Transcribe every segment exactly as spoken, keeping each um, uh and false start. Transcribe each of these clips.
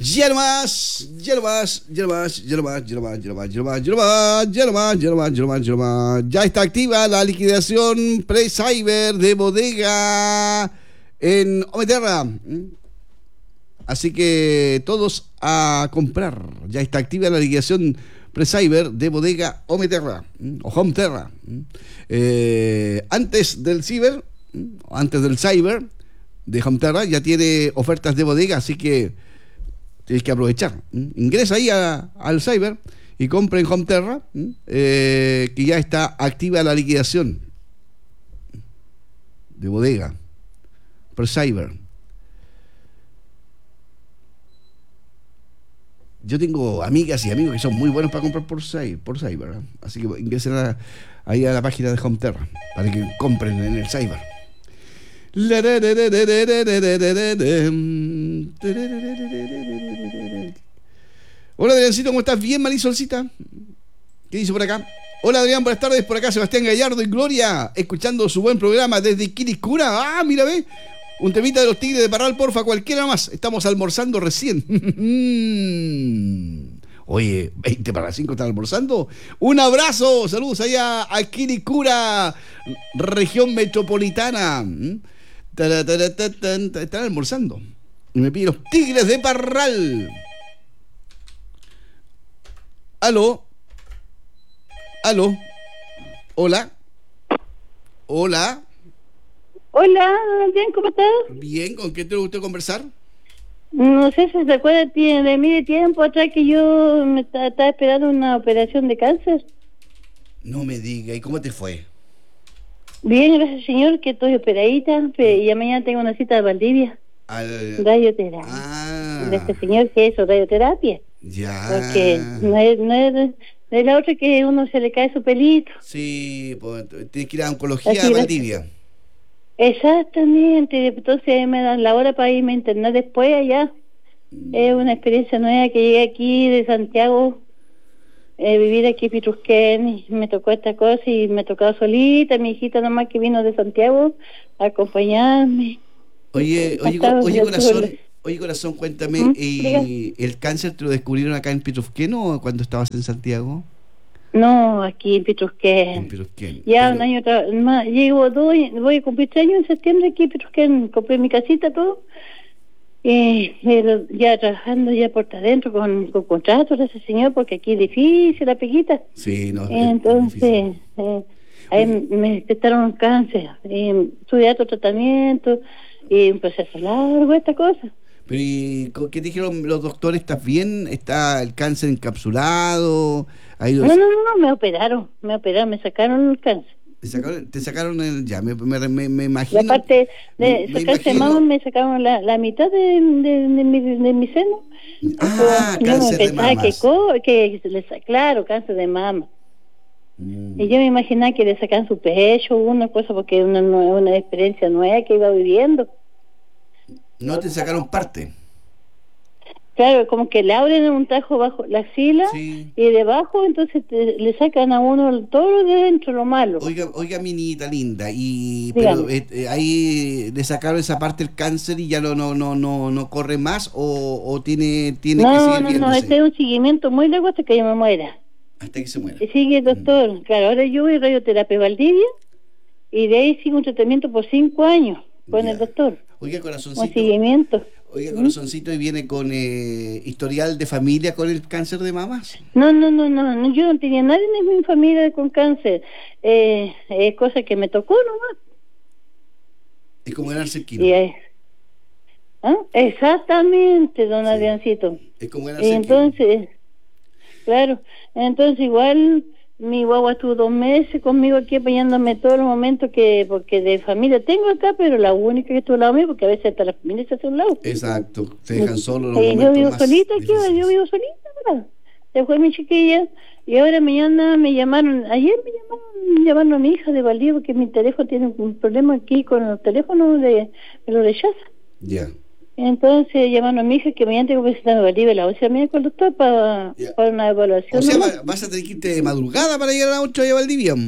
Ya no más, ya no más, ya no más, ya no más, ya no más, ya no más, ya no más, ya no más, ya no más, ya no más, ya no más, ya no más. Ya está activa la liquidación pre-cyber de bodega en Ometerra. Así que todos a comprar. Ya está activa la liquidación pre-cyber de bodega Ometerra o Hometerra. Eh, antes del ciber, antes del cyber de Hometerra ya tiene ofertas de bodega, así que tienes que aprovechar. Ingresa ahí a, al cyber y compra en Hometerra, eh, que ya está activa la liquidación de bodega por cyber. Yo tengo amigas y amigos que son muy buenos para comprar por cyber, por cyber, ¿eh? Así que ingresen a, ahí a la página de Hometerra para que compren en el cyber. Hola Adriancito, ¿cómo estás? Bien, Marisolcita. ¿Qué dice por acá? Hola Adrián, buenas tardes. Por acá Sebastián Gallardo y Gloria, escuchando su buen programa desde Quilicura. Ah, mira, ve. Un temita de los Tigres de Parral, porfa, cualquiera más. Estamos almorzando recién. Oye, veinte para las cinco están almorzando. Un abrazo, saludos allá a Quilicura, región metropolitana. Están almorzando. Y me piden los Tigres de Parral. Aló. Aló. Hola. Hola. Hola, bien, ¿cómo estás? Bien, ¿con qué te gusta conversar? No sé si se acuerda de mí de tiempo atrás que yo me estaba esperando una operación de cáncer. No me diga, ¿y cómo te fue? Bien, gracias señor, que estoy operadita, y ya mañana tengo una cita de Valdivia. Al... Radioterapia. Ah. Gracias señor, que eso, radioterapia. Ya. Porque no es, no es, no es la otra que uno se le cae su pelito. Sí, pues tienes que ir a oncología Así, a Valdivia. Exactamente, entonces me dan la hora para irme a internar después allá. Mm. Es una experiencia nueva que llegué aquí de Santiago, eh, vivir aquí en Pitrusquén, y me tocó esta cosa y me tocó solita, mi hijita nomás que vino de Santiago a acompañarme. Oye, oye, oye corazón, oye corazón, cuéntame, ¿Mm? ¿y el cáncer te lo descubrieron acá en Pitrusquén o cuando estabas en Santiago? No, aquí en Pitrusquén. En Pitrusquén. Ya Pero... un año tra- más, llevo dos, voy a cumplir tres años en septiembre aquí en Pitrusquén, compré mi casita, todo, y eh, ya trabajando ya por adentro con, con contratos de ese señor, porque aquí es difícil la peguita. Sí, no. Entonces, eh, ahí me detectaron un cáncer, y estudié otro tratamiento, y un proceso largo, esta cosa. Pero ¿y qué te dijeron los doctores? ¿Estás bien? ¿Está el cáncer encapsulado? ¿Hay dos... No, no, no, no, me operaron, me operaron, me sacaron el cáncer. ¿Te sacaron, te sacaron el, ya, me, me, me, me imagino... La parte de me, sacarse me mama, me sacaron la, la mitad de, de, de, mi, de mi seno. Ah, yo cáncer de mamas. Que, que le, claro, cáncer de mama. Mm. Y yo me imaginaba que le sacaban su pecho, una cosa, porque es una, una experiencia nueva que iba viviendo. ¿No te sacaron parte? Claro, como que le abren un tajo bajo la axila, sí, y debajo entonces te, le sacan a uno todo lo de dentro, lo malo. Oiga, oiga, mi niñita linda, y pero eh, eh, ahí le sacaron esa parte del cáncer y ya no no no no, no corre más o, o tiene tiene no, que seguir no, viéndose. No, este es un seguimiento muy largo hasta que yo me muera. Hasta que se muera. Y sigue el doctor, mm. claro, ahora yo voy a radioterapia Valdivia y de ahí sigo un tratamiento por cinco años con ya. El doctor. Oiga, corazoncito. Un seguimiento. Oiga, corazoncito, ¿y viene con eh, historial de familia con el cáncer de mamas? No, no, no, no, no, yo no tenía nadie en mi familia con cáncer. Eh, es cosa que me tocó nomás. Es como ganarse el kilo. Eh, ¿ah? Exactamente, don sí. Adriancito. Es como ganarse el kilo. Entonces, claro, entonces igual... Mi guagua estuvo dos meses conmigo aquí apañándome todos los momentos que, porque de familia tengo acá, pero la única que estuvo al lado mío, porque a veces hasta la familia se hace a un lado. Exacto, se dejan solos los eh, momentos yo vivo más solita aquí, difíciles. yo vivo solita, ¿verdad? Se fue mi chiquilla, y ahora mañana me llamaron, ayer me llamaron, me llamaron a mi hija de Valdivia, porque mi teléfono tiene un problema aquí con el teléfono, de, me lo rechaza. Ya. Yeah. Entonces llamaron a mi hija que mañana tengo que visitar a Valdivia la once con el doctor para, yeah. para una evaluación. O sea, ¿no? Vas a tener que irte de madrugada para llegar a la ocho de Valdivia.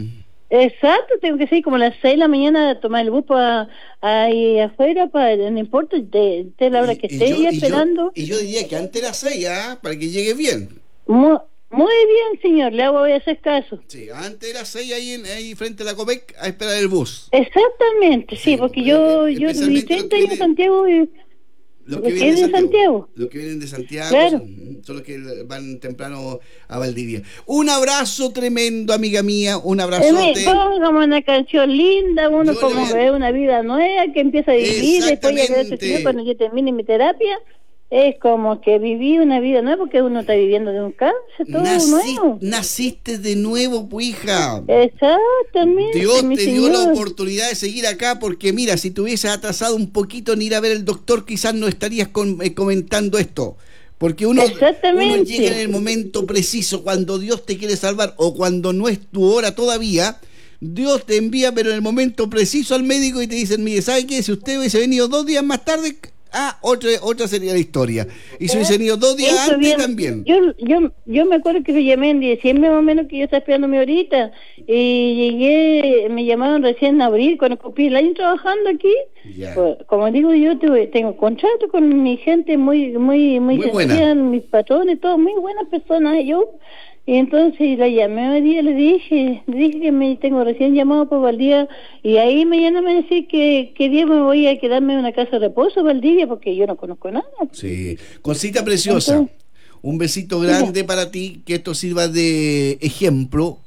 Exacto, tengo que salir como a las seis de la mañana a tomar el bus para ahí afuera, para, no importa, de, de la hora que esté yo, esperando. Y yo, y yo diría que antes de las seis, ¿ah? Para que llegue bien. Muy, muy bien, señor, le hago voy a hacer caso. Sí, antes de las seis ahí, en, ahí frente a la Copec a esperar el bus. Exactamente, sí, Sí, porque eh, yo, eh, yo viví especialmente treinta los que años en vienen- Santiago y... Los Los que que vienen de vienen de Santiago. Santiago. Los que vienen de Santiago Claro. son, son los que van temprano a Valdivia. Un abrazo tremendo, amiga mía. Un Eh, abrazote. Póngame una canción linda, uno Yo como le- ve una vida nueva, que empieza a vivir, después ya que Exactamente. señor, cuando yo termine mi terapia, es como que viví una vida nueva, porque uno está viviendo de un cáncer, todo Nací- nuevo. naciste de nuevo, pues, hija. Exactamente, Dios mi te dio la señor. oportunidad de seguir acá porque mira, si te hubieses atrasado un poquito en ir a ver el doctor, quizás no estarías con- eh, comentando esto. Porque uno, Exactamente. uno llega en el momento preciso cuando Dios te quiere salvar o cuando no es tu hora todavía. Dios te envía, pero en el momento preciso al médico y te dicen, mire, ¿sabe qué? Si usted hubiese venido dos días más tarde, ah, otra, otra sería la historia. Y si hubiese venido dos días Eso antes bien. también. Yo, yo, yo me acuerdo que lo llamé en diciembre más o menos, que yo estaba esperando mi horita, y llegué, me llamaron recién en abril, cuando cumplí el año trabajando aquí. Ya. Pues, como digo, yo tuve, tengo contrato con mi gente muy, muy, muy, Muy buena. sencilla, mis patrones, todos muy buenas personas, yo. Y entonces la llamé hoy día, le dije, le dije que me tengo recién llamado por Valdivia, y ahí mañana me decía que, que día me voy a quedarme en una casa de reposo, Valdivia, porque yo no conozco nada. Sí, cosita preciosa. Entonces, Un besito grande para ti, que esto sirva de ejemplo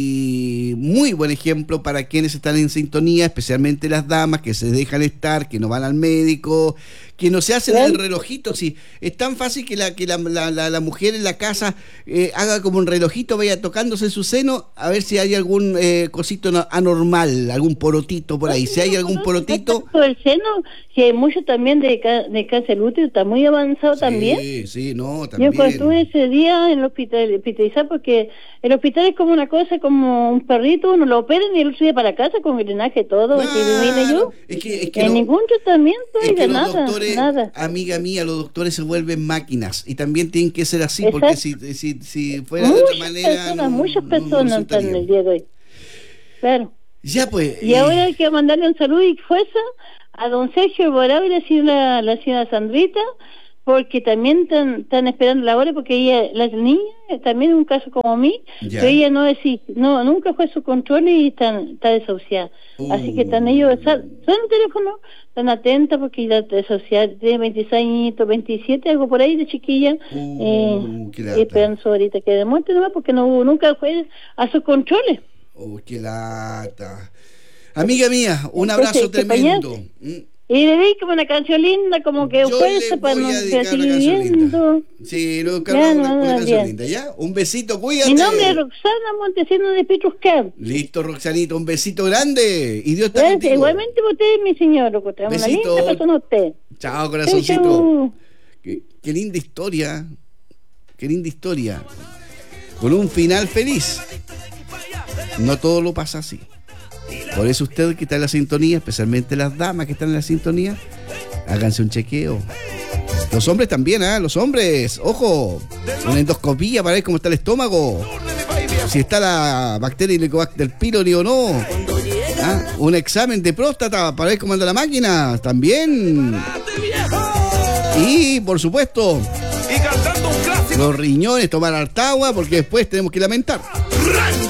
y muy buen ejemplo para quienes están en sintonía, especialmente las damas que se dejan estar, que no van al médico, que no se hacen Claro. el relojito. Sí, es tan fácil que la que la, la, la, la mujer en la casa eh, haga como un relojito, vaya tocándose en su seno a ver si hay algún eh, cosito no- anormal, algún porotito por ahí. Si hay algún porotito... Todo el seno, que hay mucho también de, ca- de cáncer útero, está muy avanzado también. Sí, sí, no, Yo también. cuando estuve ese día en el hospital, hospitalizado, porque el hospital es como una cosa, como un perrito, uno lo operan y el otro día para la casa con el drenaje todo, así vine yo. Es que, es que En lo- ningún tratamiento, Es oiga, que los nada, doctores, nada. amiga mía, los doctores se vuelven máquinas y también tienen que ser así, porque si, Exacto. si, si fuera de otra Muchas manera... personas, no- muchas no- no personas están en resultaría. el día de hoy. Claro. Ya pues... Y eh, ahora hay que mandarle un saludo y fuerza a don Sergio Borao y la señora, la señora Sandrita, porque también están, están esperando la hora, porque ella, la niña, también es un caso como a mí, Ya. pero ella no existe, no, nunca fue su control y están, está desahuciada. Uh. Así que están ellos, son el teléfono, están atentas porque ya está desahuciada, tiene veintiséis añitos, veintisiete, algo por ahí de chiquilla, Uh, eh, qué y lata. esperan su horita que de muerte nomás, porque no hubo, nunca fue a sus controles. Oh, qué lata. Amiga mía, un Entonces, abrazo ¿qué tremendo. Mm. Y le di como una canción linda, como que Yo fuerza le para voy no a dedicar seguir una canción viviendo. linda. Sí, lo Ya, una, no, una, no, una canción bien. linda, ¿ya? Un besito, cuídate. Mi nombre es Roxana Montesino de Petrusquén. Listo, Roxanito, un besito grande. Y Dios está Gracias, contigo. igualmente por usted, mi señor, loco. Una Besito. linda persona usted. Chao, Chau, corazoncito. chau. Qué, qué linda historia. Qué linda historia. Con un final feliz. No todo lo pasa así. Por eso usted que está en la sintonía, especialmente las damas que están en la sintonía, háganse un chequeo. Los hombres también, ¿ah? Los hombres, ojo, una endoscopía para ver cómo está el estómago. Si está la bacteria Helicobacter pylori o no. ¿Ah? Un examen de próstata para ver cómo anda la máquina, también. Y, por supuesto, Y cantando un clásico. los riñones, tomar harta agua, porque después tenemos que lamentar.